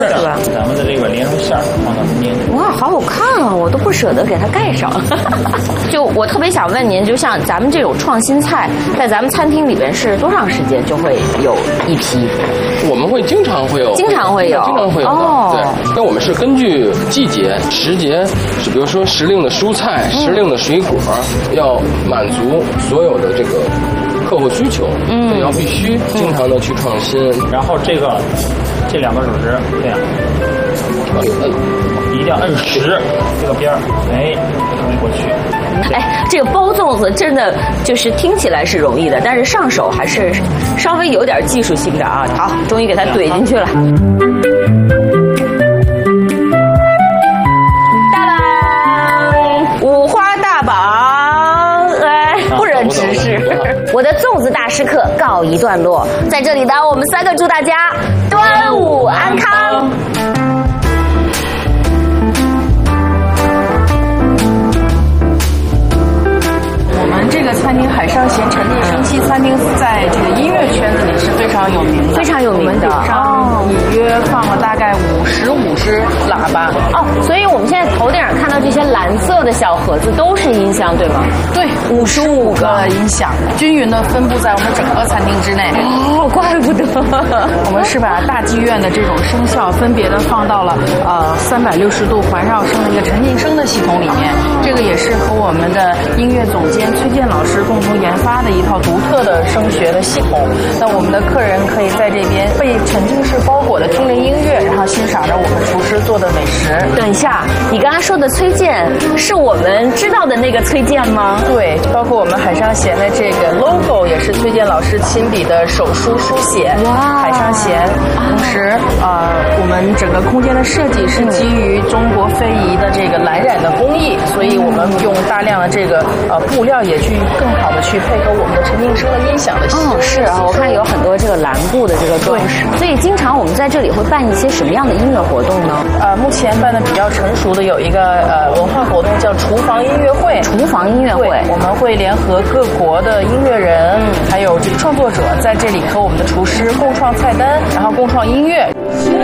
是吧？ 咱们的这个莲蓉馅儿放到中间。 哇，好好看啊！我都不舍得给它盖上。就我特别想问您，就像咱们这种创新菜，在咱们餐厅里边是多长时间就会有一批？ 我们会经常会有的。 哦， 对。那我们是根据季节、时节，比如说时令的蔬菜、时令的水果，要满足所有的这个客户需求，所以要必须经常的去创新。 然后这两个手指这样，一定要摁实这个边儿，推过去。 哎，这个包粽子真的就是听起来是容易的，但是上手还是稍微有点技术性的啊。好，终于给它怼进去了。当当，五花大绑，哎，不忍直视。我的粽子大师课告一段落，在这里呢，我们3个祝大家端午安康。 这个餐厅海上咸沉浸式西餐厅，在这个音乐圈子里是非常有名的， 非常有名的。 隐约放了大概55只喇叭。 哦，所以我们现在头顶上看到这些蓝色的小盒子都是音箱，对吗？ 对，55个音响，均匀的分布在我们整个餐厅之内。 哦，怪不得。 我们是把大剧院的这种声效分别的放到了360度环绕声的一个沉浸声的系统里面。这个也是和我们的音乐总监崔健老师共同研发的一套独特的声学的系统。那我们的客人可以在这边被沉浸式包裹的听着音乐，然后欣赏着我们厨师做的美食。 等一下，你刚才说的崔健是我们知道的那个崔健吗？ 对，包括我们海上咸的这个 logo 也是崔健老师亲笔的手书书写。哇，海上咸。同时我们整个空间的设计是基于中国非遗的这个蓝染的工艺，所以我们用大量的这个布料也去更好的去配合我们的沉浸式的音响的。 是啊，我看有很多这个蓝布的这个装饰。所以经常我们在这里会办一些什么样的音乐活动呢？ 目前办的比较成熟的有一个文化活动叫厨房音乐会。 厨房音乐会， 我们会联合各国的音乐人，还有这个创作者在这里和我们的厨师共创菜单，然后共创音乐。